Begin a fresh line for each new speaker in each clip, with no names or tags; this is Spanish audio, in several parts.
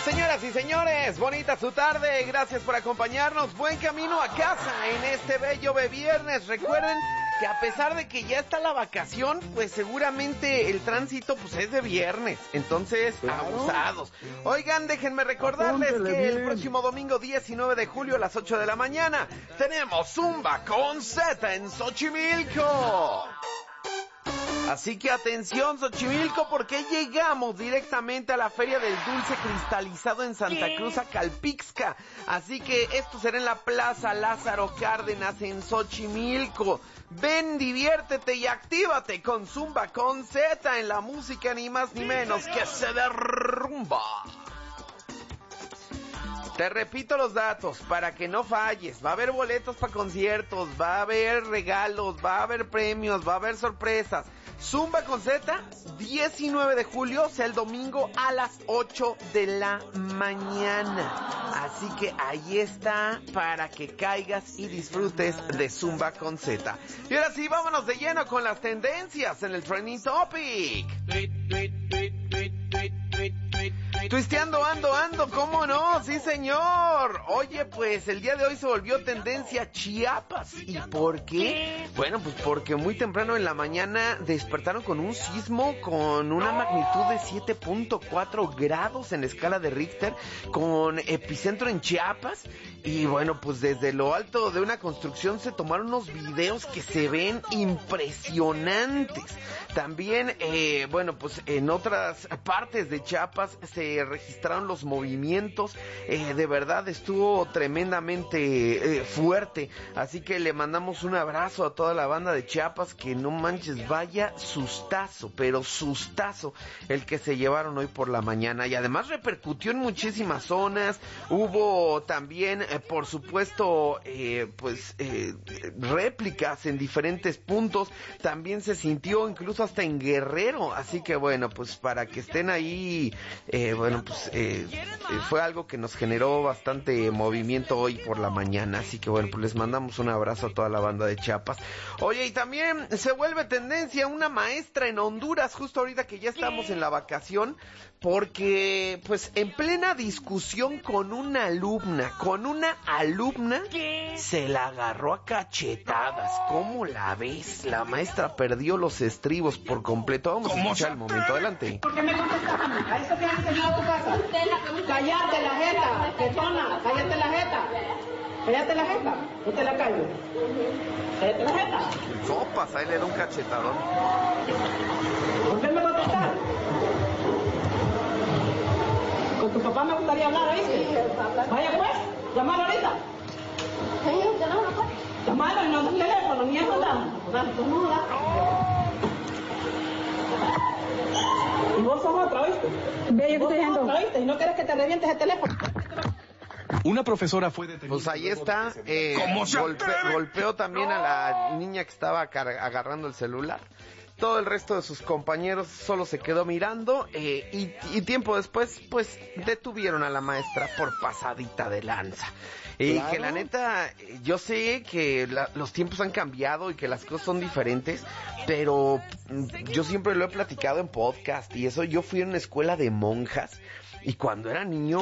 Señoras y señores, bonita su tarde, gracias por acompañarnos, buen camino a casa en este bello viernes. Recuerden que a pesar de que ya está la vacación, pues seguramente el tránsito pues es de viernes, entonces abusados. Oigan, déjenme recordarles que el próximo domingo 19 de julio a las 8 de la mañana tenemos Zumba con Z en Xochimilco. Así que atención, Xochimilco, porque llegamos directamente a la Feria del Dulce Cristalizado en Santa Cruz, Calpixca. Así que esto será en la Plaza Lázaro Cárdenas en Xochimilco. Ven, diviértete y actívate con Zumba con Z en la música, ni más ni menos que se derrumba. Te repito los datos para que no falles. Va a haber boletos para conciertos, va a haber regalos, va a haber premios, va a haber sorpresas. Zumba con Z, 19 de julio, sea el domingo a las 8 de la mañana. Así que ahí está para que caigas y disfrutes de Zumba con Z. Y ahora sí, vámonos de lleno con las tendencias en el Trending Topic. Twisteando ando, ¿cómo no? Sí, señor. Oye, pues el día de hoy se volvió tendencia Chiapas. ¿Y por qué? Bueno, pues porque muy temprano en la mañana despertaron con un sismo con una magnitud de 7.4 grados en la escala de Richter, con epicentro en Chiapas. Y bueno, pues desde lo alto de una construcción se tomaron unos videos que se ven impresionantes. También, bueno, pues en otras partes de Chiapas se registraron los movimientos. De verdad estuvo tremendamente fuerte. Así que le mandamos un abrazo a toda la banda de Chiapas, que no manches, vaya sustazo, pero sustazo el que se llevaron hoy por la mañana. Y además repercutió en muchísimas zonas. Hubo también, por supuesto, réplicas en diferentes puntos. También se sintió incluso hasta en Guerrero. Así que bueno, pues para que estén ahí, fue algo que nos generó bastante movimiento hoy por la mañana. Así que bueno, pues les mandamos un abrazo a toda la banda de Chiapas. Oye, y también se vuelve tendencia una maestra en Honduras, justo ahorita que ya estamos en la vacación, porque pues en plena discusión con una alumna, se la agarró a cachetadas. ¿Cómo la ves? La maestra perdió los estribos por completo. Vamos a escuchar el momento, adelante.
¿Por qué me contestas a mí? ¿A eso que has enseñado a tu casa? Cállate la jeta, tetona, cállate la jeta. Cállate la jeta, no te la callo. Cállate la jeta.
Sopas, ahí le da un cachetadón.
¿Por qué me contestas? Con tu papá me gustaría hablar, ¿oíste? Vaya pues, llámalo ahorita. Llámalo y no tu teléfono, ni eso da. Y vos sos otra, ¿oíste? Ve, yo que estoy viendo. ¿Oíste? Y no quieres que te revientes el teléfono.
Una profesora fue detenida.
Pues ahí está, golpeó también a la niña que estaba agarrando el celular. Todo el resto de sus compañeros solo se quedó mirando, y tiempo después, pues, detuvieron a la maestra por pasadita de lanza. Y claro, que la neta, yo sé que los tiempos han cambiado y que las cosas son diferentes, pero yo siempre lo he platicado en podcast y eso. Yo fui a una escuela de monjas y cuando era niño,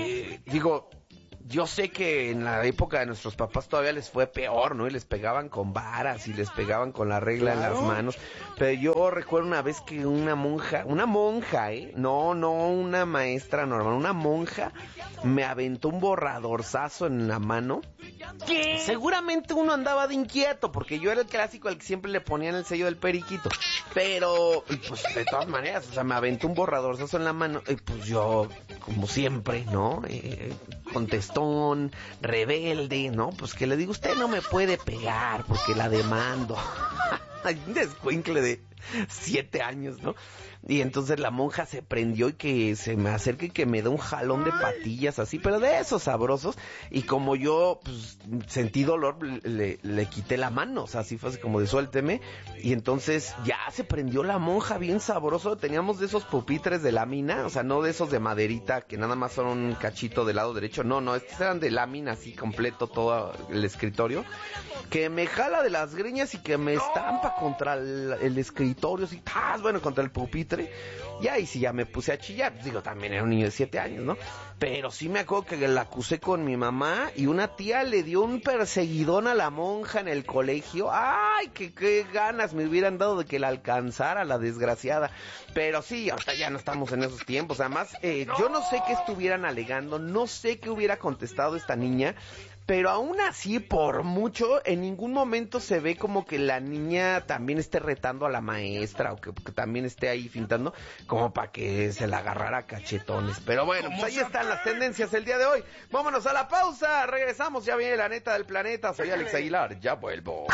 yo sé que en la época de nuestros papás todavía les fue peor, ¿no? Y les pegaban con varas y les pegaban con la regla en las manos. Pero yo recuerdo una vez que una monja, no una maestra normal, una monja me aventó un borradorzazo en la mano. ¿Qué? Seguramente uno andaba de inquieto, porque yo era el clásico al que siempre le ponían el sello del periquito. Pero, pues, de todas maneras, o sea, me aventó un borradorzazo en la mano, y pues yo, como siempre, ¿no? Contestón, rebelde, ¿no? Pues que le digo, usted no me puede pegar porque la demando. Hay un descuincle de 7 años, ¿no? Y entonces la monja se prendió y que se me acerca y que me da un jalón de patillas así, pero de esos sabrosos. Y como yo, pues, sentí dolor, le quité la mano, o sea, así fue así como de suélteme. Y entonces ya se prendió la monja bien sabroso. Teníamos de esos pupitres de lámina, o sea, no de esos de maderita que nada más son un cachito del lado derecho. No, estos eran de lámina así completo todo el escritorio. Que me jala de las greñas y que me estampa contra el escritorio. escritorios y bueno, contra el pupitre. Y ahí sí ya me puse a chillar. Digo, también era un niño de 7 años, ¿no? Pero sí me acuerdo que la acusé con mi mamá y una tía le dio un perseguidón a la monja en el colegio. ¡Ay, qué ganas me hubieran dado de que la alcanzara, la desgraciada! Pero sí, ahorita ya no estamos en esos tiempos. Además, yo no sé qué estuvieran alegando, no sé qué hubiera contestado esta niña. Pero aún así, por mucho, en ningún momento se ve como que la niña también esté retando a la maestra o que también esté ahí fintando como para que se la agarrara a cachetones. Pero bueno, pues ahí están las tendencias el día de hoy. Vámonos a la pausa, regresamos, ya viene la neta del planeta. Soy Alex Aguilar, ya vuelvo.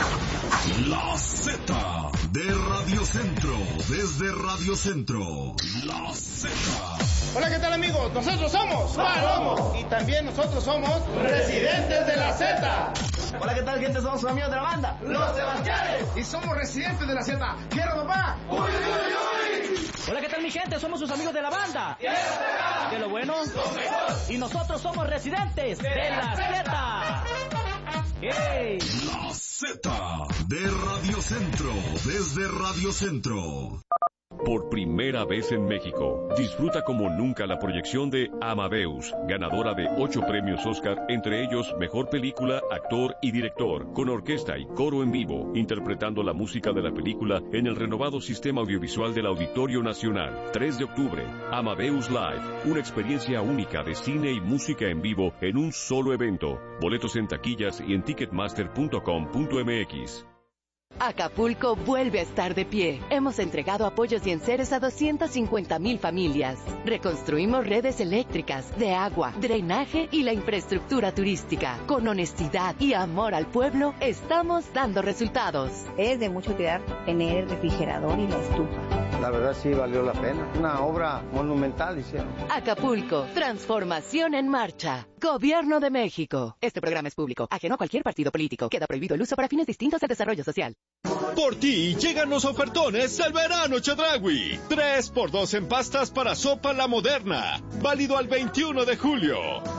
La Z de Radio Centro, desde Radio Centro, La Z.
Hola, ¿qué tal, amigos? Nosotros somos Palomos y también nosotros somos Residentes de la Z.
Hola, ¿qué tal, gente? Somos sus amigos de la banda,
Los Sebastianes. Y somos Residentes de la Z. ¡Quiero, papá! ¡Uy, uy, uy!
Hola, ¿qué tal, mi gente? Somos sus amigos de la banda. ¿Qué lo bueno? Y nosotros somos Residentes de la Z. ¡Hey!
La Z de Radio Centro, desde Radio Centro.
Por primera vez en México, disfruta como nunca la proyección de Amadeus, ganadora de 8 premios Oscar, entre ellos Mejor Película, Actor y Director, con orquesta y coro en vivo, interpretando la música de la película en el renovado sistema audiovisual del Auditorio Nacional. 3 de octubre, Amadeus Live, una experiencia única de cine y música en vivo en un solo evento. Boletos en taquillas y en ticketmaster.com.mx.
Acapulco vuelve a estar de pie. Hemos entregado apoyos y enseres a 250,000 familias. Reconstruimos redes eléctricas, de agua, drenaje y la infraestructura turística. Con honestidad y amor al pueblo, estamos dando resultados.
Es de mucha utilidad tener el refrigerador y la estufa.
La verdad sí valió la pena. Una obra monumental hicieron.
Acapulco, transformación en marcha. Gobierno de México. Este programa es público, ajeno a cualquier partido político. Queda prohibido el uso para fines distintos de desarrollo social.
Por ti llegan los ofertones del verano Chedraui. 3x2 en pastas para sopa La Moderna. Válido al 21 de julio.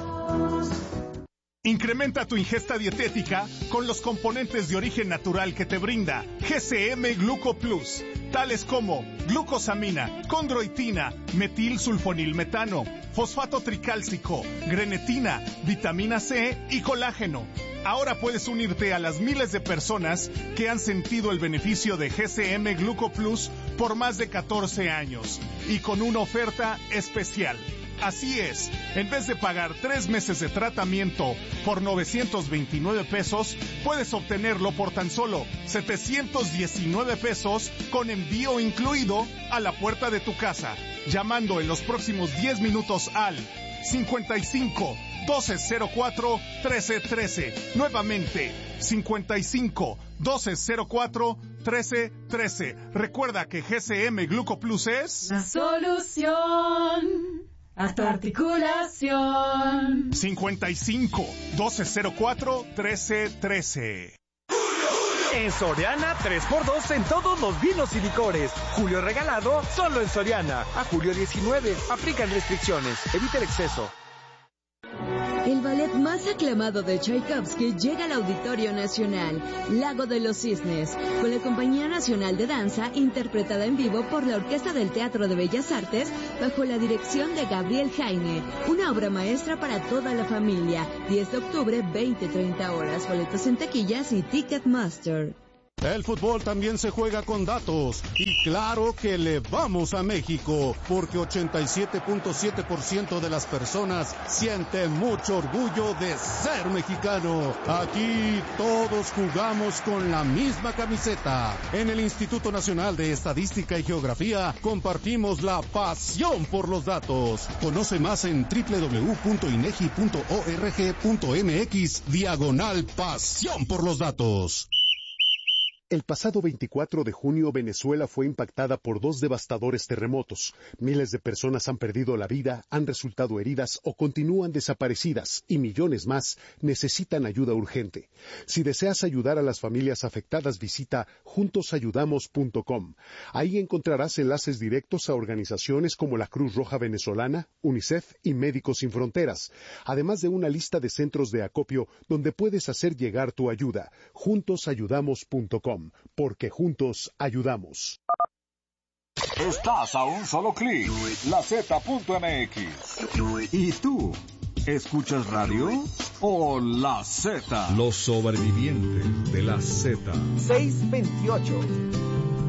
Incrementa tu ingesta dietética con los componentes de origen natural que te brinda GCM Gluco Plus, tales como glucosamina, condroitina, metilsulfonilmetano, fosfato tricálcico, grenetina, vitamina C y colágeno. Ahora puedes unirte a las miles de personas que han sentido el beneficio de GCM Gluco Plus por más de 14 años y con una oferta especial. Así es, en vez de pagar 3 meses de tratamiento por 929 pesos, puedes obtenerlo por tan solo 719 pesos con envío incluido a la puerta de tu casa, llamando en los próximos 10 minutos al 55 1204 1313. Nuevamente, 55 1204 1313. Recuerda que GCM Gluco Plus es
la solución a tu articulación.
55 1204 1313.
En Soriana, 3x2 en todos los vinos y licores. Julio regalado, solo en Soriana. A julio 19, aplican restricciones. Evita el exceso.
El ballet más aclamado de Tchaikovsky llega al Auditorio Nacional, Lago de los Cisnes, con la Compañía Nacional de Danza, interpretada en vivo por la Orquesta del Teatro de Bellas Artes, bajo la dirección de Gabriel Jaime. Una obra maestra para toda la familia. 10 de octubre, 20-30 horas. Boletos en taquillas y Ticketmaster.
El fútbol también se juega con datos y claro que le vamos a México porque 87.7% de las personas sienten mucho orgullo de ser mexicano. Aquí todos jugamos con la misma camiseta. En el Instituto Nacional de Estadística y Geografía compartimos la pasión por los datos. Conoce más en www.inegi.org.mx/pasión por los datos.
El pasado 24 de junio, Venezuela fue impactada por 2 devastadores terremotos. Miles de personas han perdido la vida, han resultado heridas o continúan desaparecidas, y millones más necesitan ayuda urgente. Si deseas ayudar a las familias afectadas, visita juntosayudamos.com. Ahí encontrarás enlaces directos a organizaciones como la Cruz Roja Venezolana, UNICEF y Médicos Sin Fronteras, además de una lista de centros de acopio donde puedes hacer llegar tu ayuda. Juntosayudamos.com. z.com, porque juntos ayudamos.
Estás a un solo clic, LaZ.mx. ¿Y tú? ¿Escuchas radio o La Z?
Los sobrevivientes de La Z.
628.